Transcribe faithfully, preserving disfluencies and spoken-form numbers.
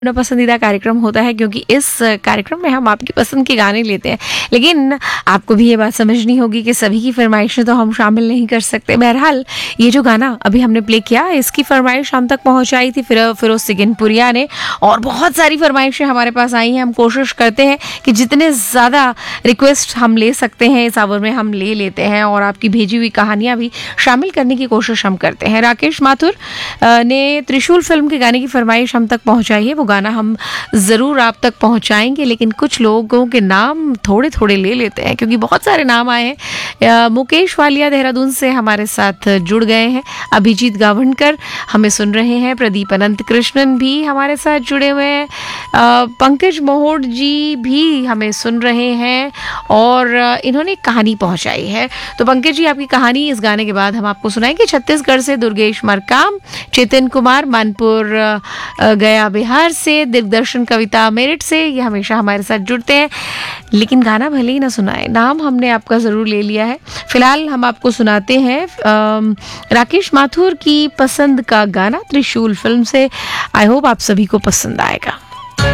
अपना पसंदीदा कार्यक्रम होता है, क्योंकि इस कार्यक्रम में हम आपकी पसंद के गाने लेते हैं। लेकिन आपको भी ये बात समझनी होगी कि सभी की फरमाइशें तो हम शामिल नहीं कर सकते। बहरहाल ये जो गाना अभी हमने प्ले किया, इसकी फरमाइश हम तक पहुंचाई थी फिर फिरोज सिकंदपुरिया ने, और बहुत सारी फरमाइशें हमारे पास आई हैं। हम कोशिश करते हैं कि जितने ज़्यादा रिक्वेस्ट हम ले सकते हैं इस आवर में हम ले लेते हैं, और आपकी भेजी हुई कहानियाँ भी शामिल करने की कोशिश हम करते हैं। राकेश माथुर ने त्रिशूल फिल्म के गाने की फरमाइश हम तक पहुँचाई है। वो गाना हम ज़रूर आप तक पहुंचाएंगे, लेकिन कुछ लोगों के नाम थोड़े थोड़े ले लेते हैं क्योंकि बहुत सारे नाम आए हैं। मुकेश वालिया देहरादून से हमारे साथ जुड़ गए हैं। अभिजीत गावंडकर हमें सुन रहे हैं। प्रदीप अनंत कृष्णन भी हमारे साथ जुड़े हुए हैं। पंकज मोहोड जी भी हमें सुन रहे हैं और इन्होंने कहानी पहुंचाई है। तो पंकज जी, आपकी कहानी इस गाने के बाद हम आपको सुनाएंगे। छत्तीसगढ़ से दुर्गेश मरकाम, चेतन कुमार मानपुर गया बिहार से, दिग्दर्शन कविता मेरठ से, ये हमेशा हमारे साथ जुड़ते हैं। लेकिन गाना भले ही ना सुनाए, नाम हमने आपका ज़रूर ले लिया है। फिलहाल हम आपको सुनाते हैं राकेश माथुर की पसंद का गाना त्रिशूल फिल्म से। आई होप आप सभी को पसंद आएगा।